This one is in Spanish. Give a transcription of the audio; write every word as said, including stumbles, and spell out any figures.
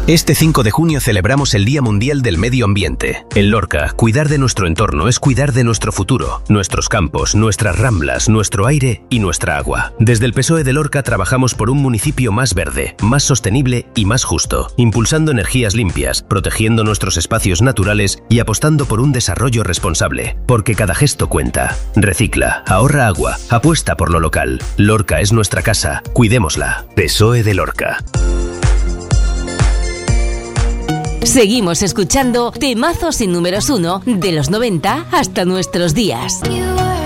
Este cinco de junio celebramos el Día Mundial del Medio Ambiente. En Lorca, cuidar de nuestro entorno es cuidar de nuestro futuro, nuestros campos, nuestras ramblas, nuestro aire y nuestra agua. Desde el P S O E de Lorca trabajamos por un municipio más verde, más sostenible y más justo, impulsando energías limpias, protegiendo nuestros espacios naturales y apostando por un desarrollo responsable. Porque cada gesto cuenta. Recicla, ahorra agua, apuesta por lo local. Lorca es nuestra casa, cuidémosla. P S O E de Lorca. Seguimos escuchando temazos y números uno de los noventa hasta nuestros días.